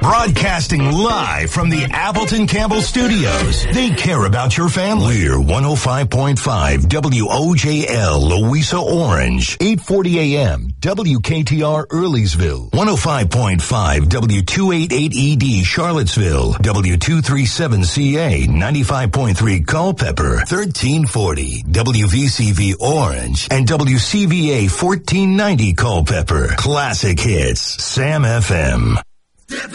Broadcasting live from the Appleton Campbell Studios. They care about your family. We're 105.5 WOJL Louisa Orange, 840 AM WKTR Earleysville, 105.5 W288ED Charlottesville, W237CA 95.3 Culpeper, 1340 WVCV Orange, and WCVA 1490 Culpeper. Classic hits, Sam FM.